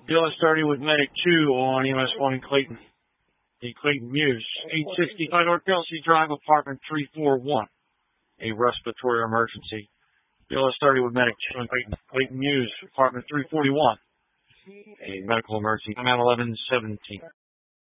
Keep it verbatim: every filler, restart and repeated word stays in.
B L S thirty with Medic two on E M S one in Clayton. The Clayton Muse, eight sixty-five North Kelsey Drive, apartment three forty-one. A respiratory emergency. B L S thirty with Medic two in Clayton. Clayton Muse, apartment three forty-one. A medical emergency. Come out eleven seventeen.